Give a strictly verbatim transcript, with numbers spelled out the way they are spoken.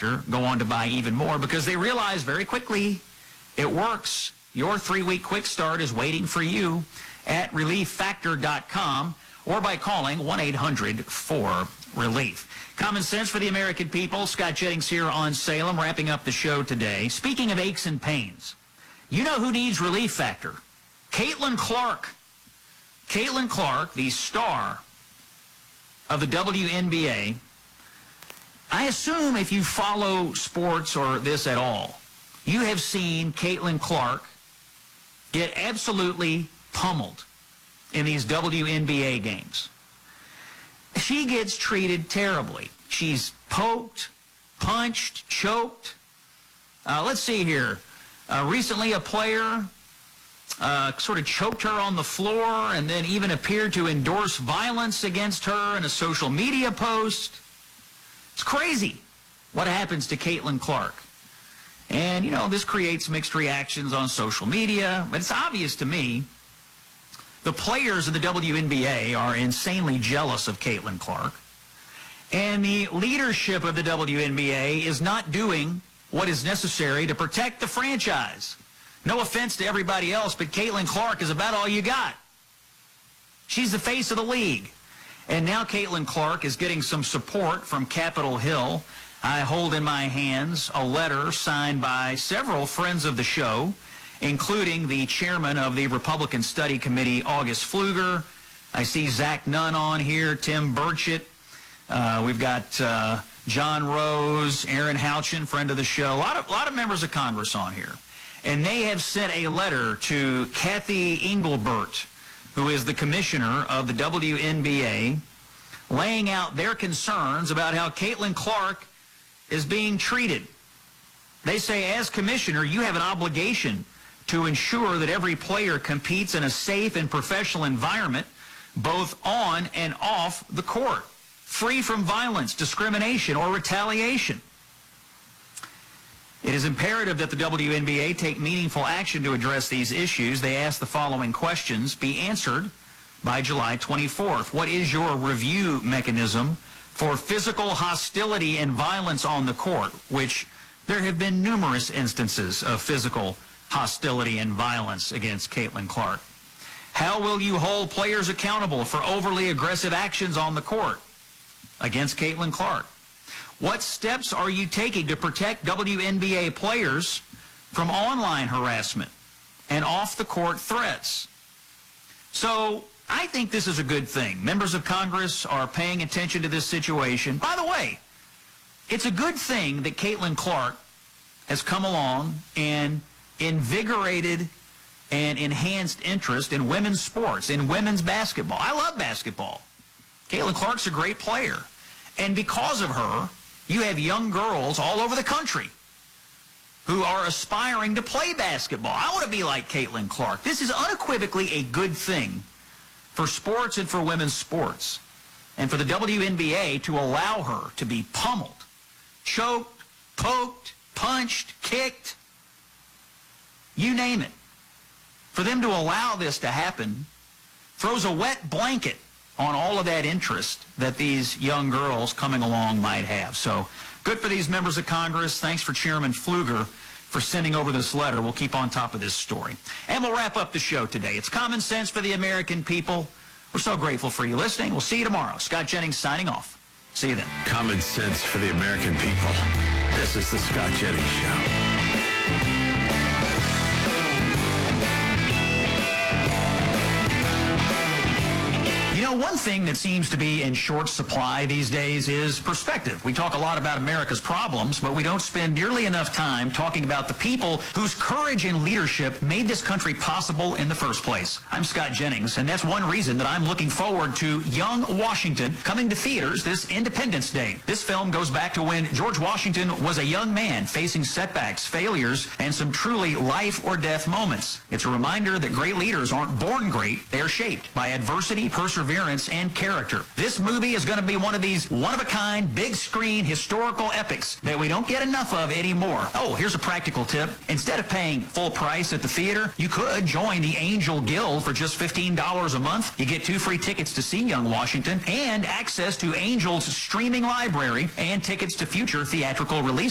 Factor go on to buy even more because they realize very quickly it works. Your three-week quick start is waiting for you at relief factor dot com or by calling one eight hundred four relief. Common sense for the American people. Scott Jennings here on Salem, wrapping up the show today. Speaking of aches and pains, you know who needs Relief Factor? Caitlin Clark. Caitlin Clark, the star of the W N B A. I assume if you follow sports or this at all, you have seen Caitlin Clark get absolutely pummeled in these W N B A games. She gets treated terribly. She's poked, punched, choked. Uh, let's see here. Uh, recently, a player uh, sort of choked her on the floor and then even appeared to endorse violence against her in a social media post. It's crazy what happens to Caitlin Clark. And, you know, this creates mixed reactions on social media, but it's obvious to me the players of the W N B A are insanely jealous of Caitlin Clark, and the leadership of the W N B A is not doing what is necessary to protect the franchise. No offense to everybody else, but Caitlin Clark is about all you got. She's the face of the league. And now Caitlin Clark is getting some support from Capitol Hill. I hold in my hands a letter signed by several friends of the show, including the chairman of the Republican Study Committee, August Pfluger. I see Zach Nunn on here, Tim Burchett. Uh, we've got uh, John Rose, Aaron Houchin, friend of the show. A lot of, lot of members of Congress on here. And they have sent a letter to Kathy Engelbert, who is the commissioner of the W N B A, laying out their concerns about how Caitlin Clark is being treated. They say, as commissioner, you have an obligation to ensure that every player competes in a safe and professional environment, both on and off the court, free from violence, discrimination, or retaliation. It is imperative that the W N B A take meaningful action to address these issues. They ask the following questions be answered by July twenty-fourth. What is your review mechanism for physical hostility and violence on the court, which there have been numerous instances of physical hostility and violence against Caitlin Clark? How will you hold players accountable for overly aggressive actions on the court against Caitlin Clark? What steps are you taking to protect W N B A players from online harassment and off-the-court threats? So I think this is a good thing. Members of Congress are paying attention to this situation. By the way, it's a good thing that Caitlin Clark has come along and invigorated and enhanced interest in women's sports, in women's basketball. I love basketball. Caitlin Clark's a great player. And because of her, you have young girls all over the country who are aspiring to play basketball. I want to be like Caitlin Clark. This is unequivocally a good thing for sports and for women's sports, and for the W N B A to allow her to be pummeled, choked, poked, punched, kicked, you name it. For them to allow this to happen throws a wet blanket on all of that interest that these young girls coming along might have. So good for these members of Congress. Thanks for Chairman Pfluger for sending over this letter. We'll keep on top of this story. And we'll wrap up the show today. It's Common Sense for the American people. We're so grateful for you listening. We'll see you tomorrow. Scott Jennings signing off. See you then. Common Sense for the American people. This is the Scott Jennings Show. You know, one thing that seems to be in short supply these days is perspective. We talk a lot about America's problems, but we don't spend nearly enough time talking about the people whose courage and leadership made this country possible in the first place. I'm Scott Jennings, and that's one reason that I'm looking forward to Young Washington coming to theaters this Independence Day. This film goes back to when George Washington was a young man facing setbacks, failures, and some truly life or death moments. It's a reminder that great leaders aren't born great, they are shaped by adversity, perseverance, and character. This movie is going to be one of these one-of-a-kind, big-screen, historical epics that we don't get enough of anymore. Oh, here's a practical tip. Instead of paying full price at the theater, you could join the Angel Guild for just fifteen dollars a month. You get two free tickets to see Young Washington and access to Angel's streaming library and tickets to future theatrical releases.